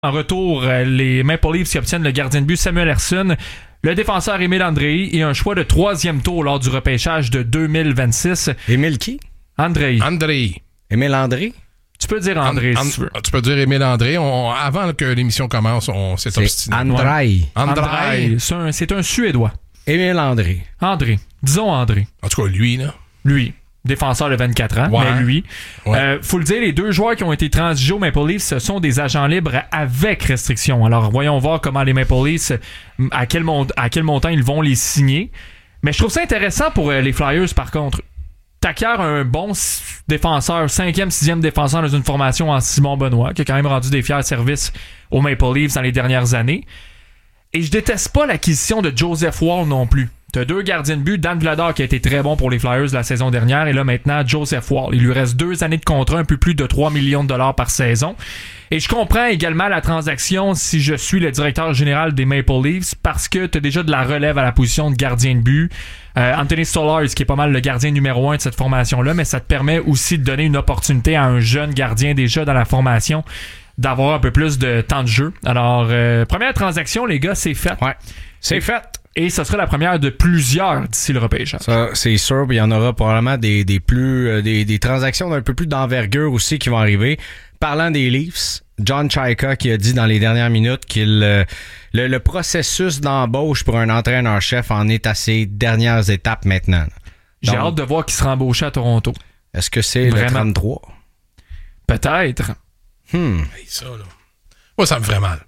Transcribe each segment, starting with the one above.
En retour, les Maple Leafs qui obtiennent le gardien de but Samuel Ersson, le défenseur Émile Andrei et un choix de 3e tour lors du repêchage de 2026. Émile qui? Andrei. Émile André? Tu peux dire André si tu veux. Tu peux dire Émile André. Avant que l'émission commence, on s'est obstiné. Andrei. Andrei. C'est un Suédois. Émile André. André. Disons André. En tout cas, lui, là. Lui. Défenseur de 24 ans, ouais. mais lui. Ouais. Faut le dire, les deux joueurs qui ont été transigés aux Maple Leafs, ce sont des agents libres avec restriction. Alors, voyons voir comment les Maple Leafs, à quel montant ils vont les signer. Mais je trouve ça intéressant pour les Flyers, par contre. T'acquiers un bon défenseur, 5e, 6e défenseur dans une formation en Simon Benoît, qui a quand même rendu des fiers services aux Maple Leafs dans les dernières années. Et je déteste pas l'acquisition de Joseph Woll non plus. T'as 2 gardiens de but, Dan Vladar qui a été très bon pour les Flyers la saison dernière, et là maintenant Joseph Woll. Il lui reste 2 années de contrat, un peu plus de 3 millions de dollars par saison. Et je comprends également la transaction si je suis le directeur général des Maple Leafs, parce que t'as déjà de la relève à la position de gardien de but. Anthony Stolarz, qui est pas mal le gardien numéro 1 de cette formation-là, mais ça te permet aussi de donner une opportunité à un jeune gardien déjà dans la formation d'avoir un peu plus de temps de jeu. Alors, première transaction, les gars, c'est fait. Ouais, c'est fait. Et ce sera la première de plusieurs d'ici le repêchage. Ça, c'est sûr. Il y en aura probablement des transactions d'un peu plus d'envergure aussi qui vont arriver. Parlant des Leafs, John Chayka qui a dit dans les dernières minutes qu'il le processus d'embauche pour un entraîneur-chef en est à ses dernières étapes maintenant. J'ai hâte de voir qui sera embauché à Toronto. Est-ce que c'est Vraiment? le 33? Peut-être. Hey, ça, là. Moi, ça me ferait mal.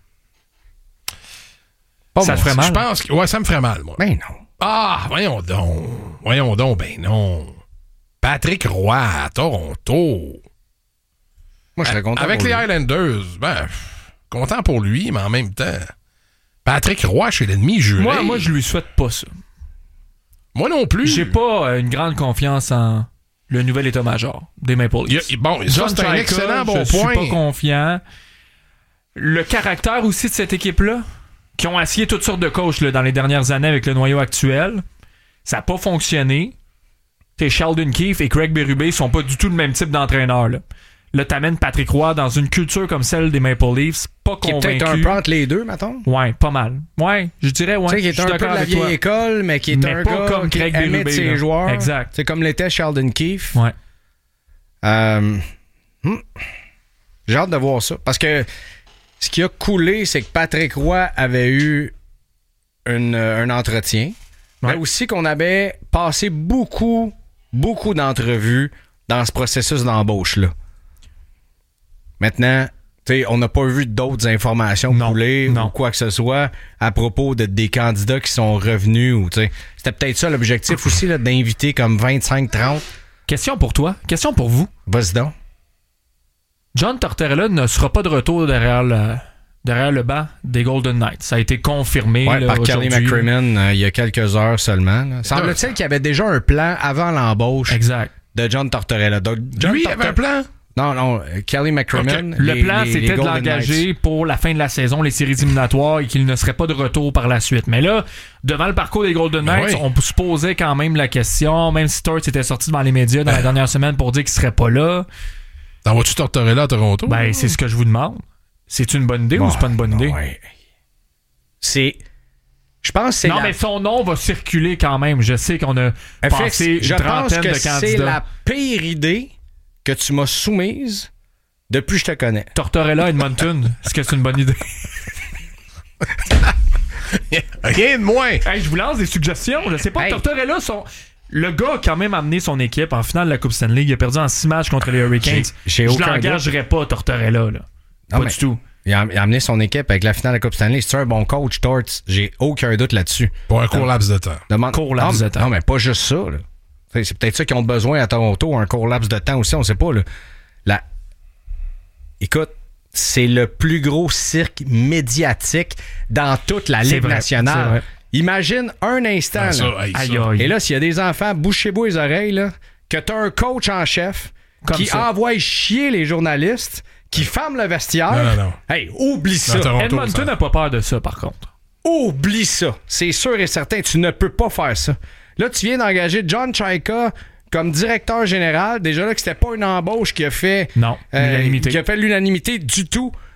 Ça te ferait mal? Je pense que... Ouais, ça me ferait mal, moi. Ben non. Ah, voyons donc, ben non. Patrick Roy à Toronto. Moi, je serais content avec pour les lui. Highlanders, content pour lui, mais en même temps, Patrick Roy chez l'ennemi juré. Moi, je lui souhaite pas ça. Moi non plus. J'ai pas une grande confiance en le nouvel état-major des Maple Leafs. Bon, ça, c'est un Chayka, excellent bon je point. suis pas confiant. Le caractère aussi de cette équipe-là, qui ont essayé toutes sortes de coachs là, dans les dernières années avec le noyau actuel, ça n'a pas fonctionné. T'es Sheldon Keefe et Craig Berube sont pas du tout le même type d'entraîneur. Là, t'amènes Patrick Roy dans une culture comme celle des Maple Leafs, pas Qui est convaincu. peut-être un peu entre les deux, mettons. Ouais, pas mal. Ouais, je dirais, ouais. Tu sais, qui est je suis un peu de d'accord la avec vieille toi. école, mais qui est Mais un pas gars comme qui Craig aimait Berube, de ses là. joueurs. Exact. C'est comme l'était Sheldon Keefe. Ouais. J'ai hâte de voir ça. Parce que ce qui a coulé, c'est que Patrick Roy avait eu un entretien. Ouais. Mais aussi qu'on avait passé beaucoup d'entrevues dans ce processus d'embauche-là. Maintenant, on n'a pas vu d'autres informations couler ou quoi que ce soit à propos des candidats qui sont revenus. C'était peut-être ça l'objectif aussi, là, d'inviter comme 25-30. Question pour toi. Question pour vous. Vas-y donc. John Tortorella ne sera pas de retour derrière le banc des Golden Knights. Ça a été confirmé Ouais, là, par Kelly aujourd'hui. McCrimmon il y a quelques heures seulement. Là. Semble-t-il qu'il y avait déjà un plan avant l'embauche de John Tortorella. Donc, Lui, il avait un plan? Non, Kelly McCrimmon. Okay. Le plan, c'était de Golden l'engager Knights. pour la fin de la saison, les séries éliminatoires, et qu'il ne serait pas de retour par la suite. Mais là, devant le parcours des Golden Knights, on se posait quand même la question, même si Torts était sorti devant les médias dans la dernière semaine pour dire qu'il serait pas là. T'envoies-tu Tortorella à Toronto? Ben, c'est ce que je vous demande. C'est une bonne idée ou c'est pas une bonne idée? Ouais. Je pense que c'est non, mais son nom va circuler quand même. Je sais qu'on a passé je une trentaine pense que de candidats. c'est la pire idée que tu m'as soumise depuis que je te connais. Tortorella Edmonton, est-ce que c'est une bonne idée? Rien de moins. Hey, je vous lance des suggestions. Je sais pas. Tortorella, le gars a quand même amené son équipe en finale de la Coupe Stanley. Il a perdu en 6 matchs contre les Hurricanes. J'ai je aucun l'engagerais pas, Tortorella. Là. Non, pas du tout. Il a amené son équipe avec la finale de la Coupe Stanley. C'est un bon coach, Torts. J'ai aucun doute là-dessus. Pour un court laps de temps. Court laps de temps. Non, mais pas juste ça. Là. C'est peut-être ça qu'ils ont besoin à Toronto, un court laps de temps aussi, on sait pas. Là. Écoute, c'est le plus gros cirque médiatique dans toute la Ligue nationale. Imagine un instant. Et là, s'il y a des enfants, bouchez-vous les oreilles, là, que t'as un coach en chef comme qui ça envoie chier les journalistes, qui ferme le vestiaire. Non. Hey, oublie ça. Edmonton n'a pas peur de ça, par contre. Oublie ça. C'est sûr et certain, tu ne peux pas faire ça. Là, tu viens d'engager John Chayka comme directeur général. Déjà là, que c'était pas une embauche qui a fait l'unanimité. qui a fait l'unanimité du tout.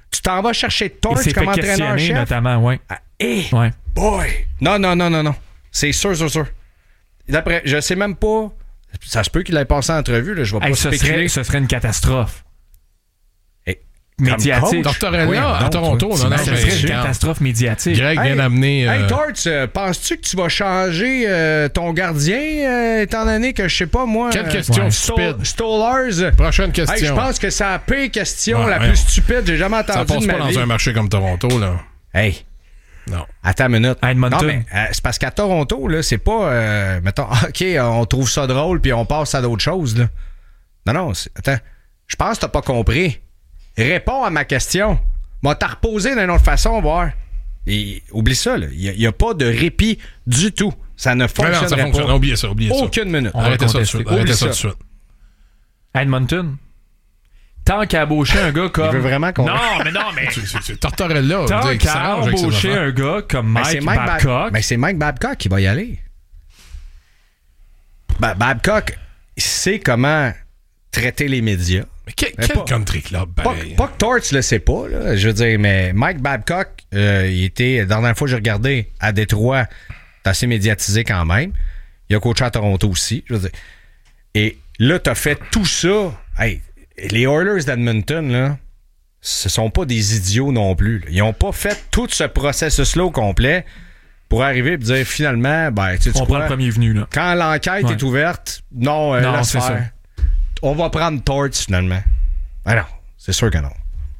Tu t'en vas chercher Il Torch s'est comme fait questionner, entraîneur-chef? notamment, ouais. Ouais. Boy! Non. C'est sûr. D'après, je sais même pas. Ça se peut qu'il ait passé en entrevue, là, je vais pas spéculer. Ce serait une catastrophe. Hey, médiatique. Tortorella à Toronto, Ce serait une catastrophe médiatique. Greg vient d'amener... Hey, Torch, penses-tu que tu vas changer ton gardien, étant donné que, je sais pas, moi... Quelle question stupide. Stolars. Prochaine question. Hey, je pense que c'est la pire question la plus stupide que j'ai jamais ça entendue passe de pas ma dans vie. un marché comme Toronto, là. Hey. Non. Attends une minute. Edmonton. Non, mais c'est parce qu'à Toronto, là, c'est pas... mettons, OK, on trouve ça drôle puis on passe à d'autres choses, là. Non, attends. Je pense que t'as pas compris. Réponds à ma question. Moi, t'as reposé d'une autre façon, voir. Et oublie ça, là. Il n'y a pas de répit du tout. Ça ne fonctionnerait pas. Oubliez ça. Aucune minute. Arrêtez ça tout de suite. Edmonton. Tant qu'à embaucher un gars comme... Il veut vraiment qu'on... Non, mais... C'est Tortorella. Tant qu'à embaucher un gars comme Mike Babcock... Mais c'est Mike Babcock qui va y aller. Babcock sait comment traiter les médias. Mais quel country club, pareil? Pas que Torch le sait pas, là, je veux dire, mais Mike Babcock, il était, la dernière fois que j'ai regardé, à Détroit, c'est assez médiatisé quand même. Il a coaché à Toronto aussi, je veux dire. Et là, t'as fait tout ça. Hey, les Oilers d'Edmonton, là, ce sont pas des idiots non plus. Là. Ils ont pas fait tout ce processus-là au complet pour arriver et dire finalement, tu prend le premier venu, là. Quand l'enquête est ouverte, non, c'est ça. On va prendre Torch finalement. Ah non, c'est sûr que non.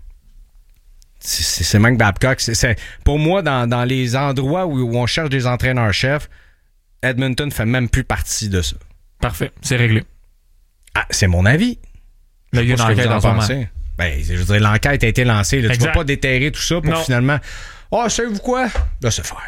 C'est Mike Babcock. Pour moi, dans les endroits où on cherche des entraîneurs-chefs, Edmonton fait même plus partie de ça. Parfait, c'est réglé. Ah, c'est mon avis. Là, il y a une enquête en ce moment. Je veux dire, l'enquête a été lancée. Là, tu vas pas déterrer tout ça pour non. finalement... savez-vous quoi? Laissez faire.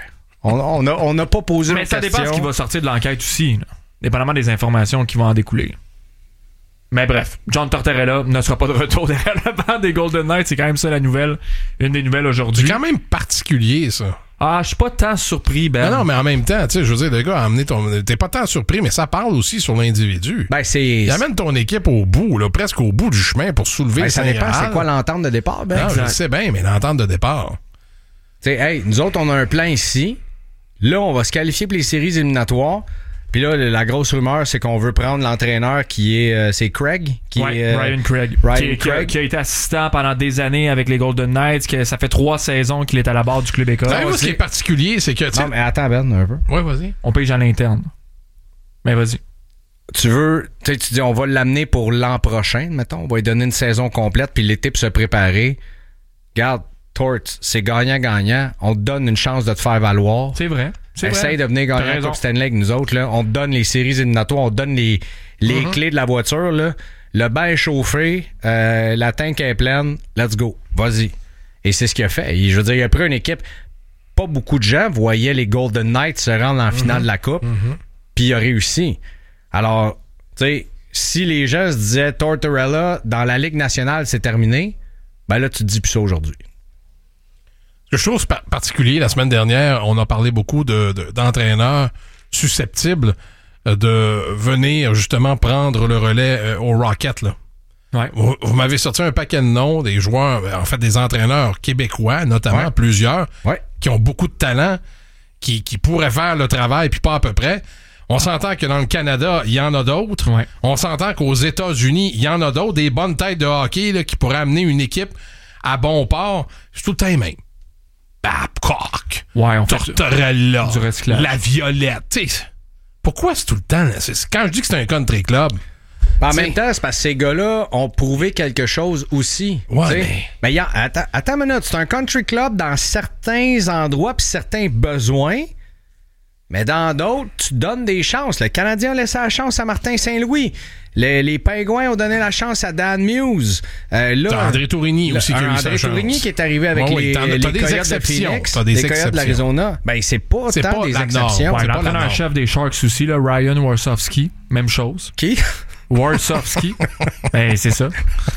On n'a pas posé mais de ça question. dépend de ce qui va sortir de l'enquête aussi, là. Dépendamment des informations qui vont en découler. Mais bref, John Tortorella ne sera pas de retour derrière la bande des Golden Knights. C'est quand même ça la nouvelle. Une des nouvelles aujourd'hui. C'est quand même particulier, ça. Ah, je suis pas tant surpris, Ben. Non, mais en même temps, tu sais, je veux dire, le gars a amené ton... T'es pas tant surpris, mais ça parle aussi sur l'individu. Il amène ton équipe au bout, là, presque au bout du chemin pour soulever ça dépend, c'est quoi l'entente de départ, Ben? Non, je sais bien, mais l'entente de départ. Tu sais, nous autres, on a un plan ici. Là, on va se qualifier pour les séries éliminatoires. Puis là, la grosse rumeur, c'est qu'on veut prendre l'entraîneur qui est... c'est Craig? Ryan Craig. Qui a été assistant pendant des années avec les Golden Knights. Ça fait 3 saisons qu'il est à la barre du club école. Ce qui est particulier, c'est que... Non, mais attends, Ben, un peu. Ouais, vas-y. On pige à l'interne. Mais vas-y. Tu dis, on va l'amener pour l'an prochain, mettons. On va lui donner une saison complète, puis l'été pour se préparer. Regarde, Tort, c'est gagnant-gagnant. On te donne une chance de te faire valoir. C'est vrai. Essaye de venir gagner la Coupe Stanley avec nous autres. Là. On te donne les séries éliminatoires, on te donne les clés de la voiture. Là. Le bain est chauffé, la tank est pleine, let's go, vas-y. Et c'est ce qu'il a fait. Je veux dire, il a pris une équipe, pas beaucoup de gens voyaient les Golden Knights se rendre en finale de la Coupe, puis il a réussi. Alors, tu sais, si les gens se disaient Tortorella, dans la Ligue nationale, c'est terminé, ben là, tu te dis plus ça aujourd'hui. Ce que je trouve particulier, la semaine dernière, on a parlé beaucoup d'entraîneurs susceptibles de venir justement prendre le relais au Rocket. Là. Ouais. Vous m'avez sorti un paquet de noms, des joueurs, en fait des entraîneurs québécois, notamment plusieurs, qui ont beaucoup de talent, qui pourraient faire le travail, puis pas à peu près. On s'entend que dans le Canada, il y en a d'autres. Ouais. On s'entend qu'aux États-Unis, il y en a d'autres, des bonnes têtes de hockey là, qui pourraient amener une équipe à bon port. C'est tout le temps les mêmes. Babcock, Tortorella, du recyclage. La Violette. T'sais, pourquoi c'est tout le temps? Là? Quand je dis que c'est un country club... En même temps, c'est parce que ces gars-là ont prouvé quelque chose aussi. Ouais, mais attends une minute. C'est un country club dans certains endroits puis certains besoins, mais dans d'autres, tu donnes des chances. Le Canadien a laissé la chance à Martin Saint-Louis. Les Pingouins ont donné la chance à Dan Muse. Là, André Tourigny aussi qui a eu sa chance. André Tourigny qui est arrivé avec les Coyotes de Phoenix, les Coyotes de l'Arizona. Ben, c'est pas tant des exceptions. Ouais, l'entraîneur-chef des Sharks aussi, là, Ryan Warsofsky, même chose. Qui? Warsofsky. Ben, c'est ça.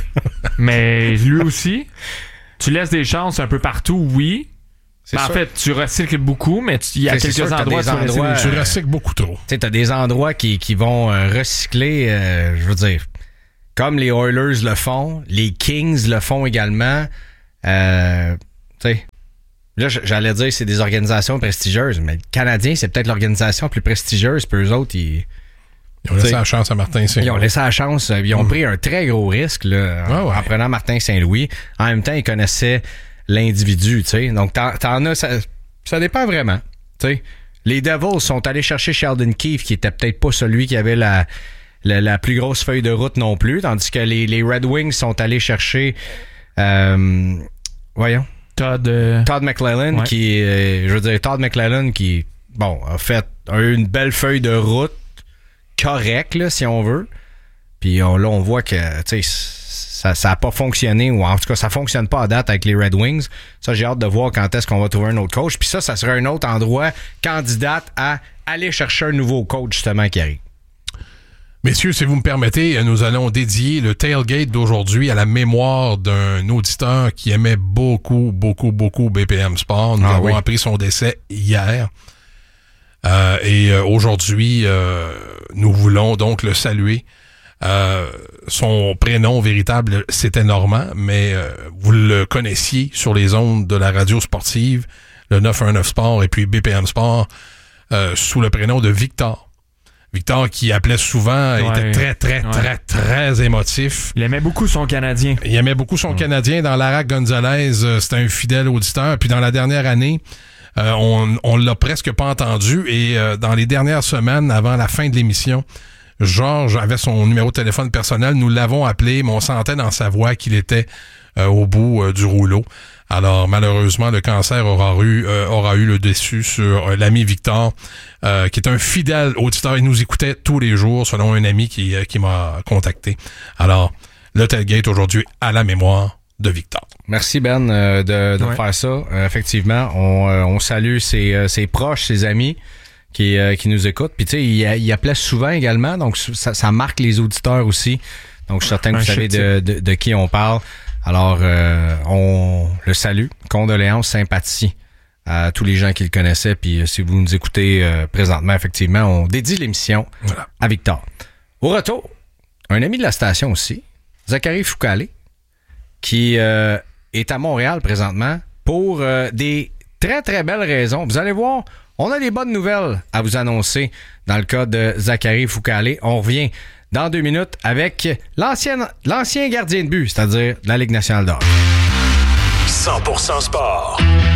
Mais lui aussi, tu laisses des chances un peu partout, oui. En fait, tu recycles beaucoup, mais il y a quelques endroits où tu recycles beaucoup trop. Tu as des endroits qui vont recycler, je veux dire, comme les Oilers le font, les Kings le font également. tu sais, là, j'allais dire c'est des organisations prestigieuses, mais le Canadien, c'est peut-être l'organisation la plus prestigieuse, puis eux autres, ils ont laissé la chance à Martin Saint-Louis. Ils ont laissé la chance. Ils ont pris un très gros risque là, en prenant Martin Saint-Louis. En même temps, ils connaissaient l'individu, tu sais. Donc, t'en as... Ça dépend vraiment, tu sais. Les Devils sont allés chercher Sheldon Keefe, qui était peut-être pas celui qui avait la plus grosse feuille de route non plus, tandis que les Red Wings sont allés chercher... voyons. Todd McLellan, qui... je veux dire, Todd McLellan, qui, bon, a eu une belle feuille de route correct, là, si on veut. Puis là, on voit que ça n'a pas fonctionné, ou en tout cas, ça fonctionne pas à date avec les Red Wings. Ça, j'ai hâte de voir quand est-ce qu'on va trouver un autre coach. Puis ça serait un autre endroit candidate à aller chercher un nouveau coach, justement, qui arrive. Messieurs, si vous me permettez, nous allons dédier le tailgate d'aujourd'hui à la mémoire d'un auditeur qui aimait beaucoup, beaucoup, beaucoup BPM Sport. Nous avons appris son décès hier. Et aujourd'hui, nous voulons donc le saluer. Son prénom véritable, c'était Normand, mais vous le connaissiez sur les ondes de la radio sportive, le 919 Sport et puis BPM Sport, sous le prénom de Victor. Victor qui appelait souvent, était très émotif. Il aimait beaucoup son Canadien. Canadien. Dans Lara Gonzalez, c'était un fidèle auditeur. Puis dans la dernière année, on l'a presque pas entendu. Et dans les dernières semaines, avant la fin de l'émission, Georges avait son numéro de téléphone personnel. Nous l'avons appelé, mais on sentait dans sa voix qu'il était au bout du rouleau. Alors, malheureusement, le cancer aura eu le dessus sur l'ami Victor, qui est un fidèle auditeur. Il nous écoutait tous les jours, selon un ami qui m'a contacté. Alors, le tailgate aujourd'hui à la mémoire de Victor. Merci, Ben, de faire ça. Effectivement, on salue ses proches, ses amis qui nous écoutent. Puis, tu sais, il appelait souvent également, donc ça marque les auditeurs aussi. Donc, je suis certain que vous savez de qui on parle. Alors, on le salue. Condoléances, sympathie à tous les gens qui le connaissaient. Puis, si vous nous écoutez présentement, effectivement, on dédie l'émission à Victor. Au retour, un ami de la station aussi, Zachary Foucalé, qui est à Montréal présentement pour des très, très belles raisons. Vous allez voir, on a des bonnes nouvelles à vous annoncer dans le cas de Zachary Foucalé. On revient dans 2 minutes avec l'ancien gardien de but, c'est-à-dire de la Ligue nationale de hockey. 100% sport.